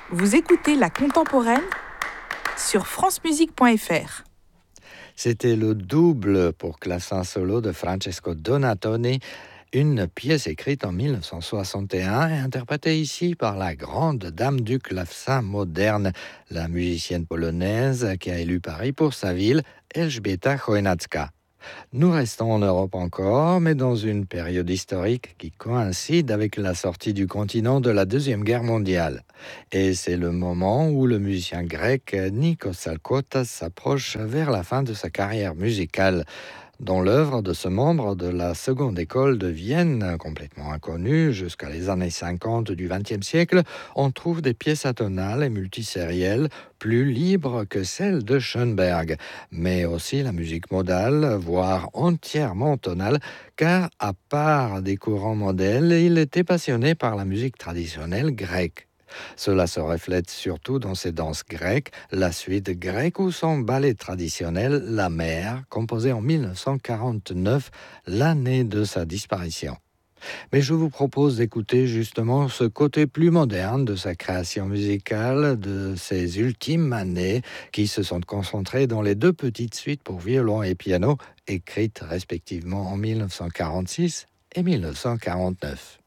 Vous écoutez La Contemporaine sur francemusique.fr. C'était le double pour clavecin solo de Francesco Donatoni, une pièce écrite en 1961 et interprétée ici par la grande dame du clavecin moderne, la musicienne polonaise qui a élu Paris pour sa ville, Elżbieta Chojnacka. Nous restons en Europe encore, mais dans une période historique qui coïncide avec la sortie du continent de la Deuxième Guerre mondiale. Et c'est le moment où le musicien grec Nikos Tsalkótas s'approche vers la fin de sa carrière musicale. Dans l'œuvre de ce membre de la seconde école de Vienne, complètement inconnue jusqu'à les années 50 du XXe siècle, on trouve des pièces atonales et multisérielles plus libres que celles de Schoenberg, mais aussi la musique modale, voire entièrement tonale, car à part des courants modèles, il était passionné par la musique traditionnelle grecque. Cela se reflète surtout dans ses danses grecques, la suite grecque ou son ballet traditionnel, La Mer, composé en 1949, l'année de sa disparition. Mais je vous propose d'écouter justement ce côté plus moderne de sa création musicale, de ses ultimes années, qui se sont concentrées dans les deux petites suites pour violon et piano, écrites respectivement en 1946 et 1949.